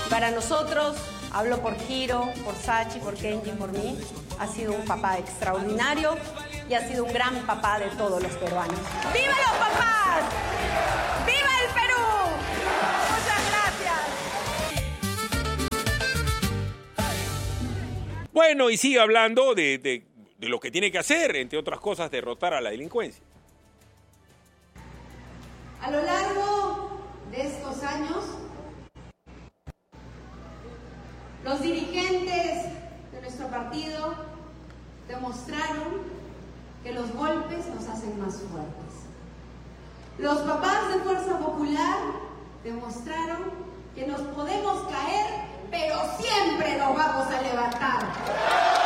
Para nosotros, hablo por Giro, por Sachi, por Kenji, por mí, ha sido un papá extraordinario y ha sido un gran papá de todos los peruanos. ¡Viva los papás! ¡Viva el Perú! Muchas gracias. Bueno, y sigue hablando de lo que tiene que hacer, entre otras cosas, derrotar a la delincuencia. A lo largo de estos años, los dirigentes de nuestro partido demostraron que los golpes nos hacen más fuertes. Los papás de Fuerza Popular demostraron que nos podemos caer, pero siempre nos vamos a levantar.